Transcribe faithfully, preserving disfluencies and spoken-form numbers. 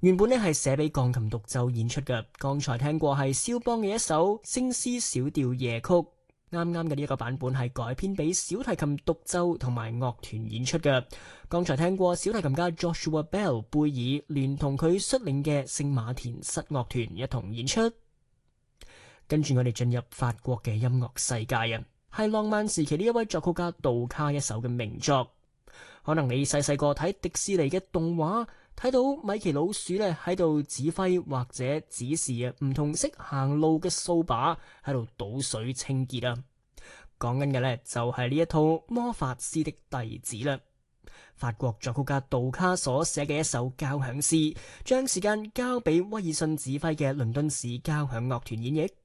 原本呢係寫俾鋼琴獨奏演出嘅。剛才聽過係肖邦嘅一首升 C 小調夜曲，啱啱嘅呢一個版本係改編俾小提琴獨奏同埋樂團演出嘅。剛才聽過小提琴家 Joshua Bell 貝爾聯同佢率領嘅聖馬田室樂團一同演出。跟住我哋進入法國嘅音樂世界啊，係浪漫時期呢一位作曲家杜卡一首嘅名作。可能你細細個睇迪士尼嘅動畫，睇到米奇老鼠咧喺度指揮或者指示啊唔同識行路嘅掃把喺度倒水清潔啊。講緊嘅咧就係呢一套魔法師的弟子啦。法國作曲家杜卡所寫嘅一首交響詩，將時間交俾威爾遜指揮嘅倫敦市交響樂團演繹。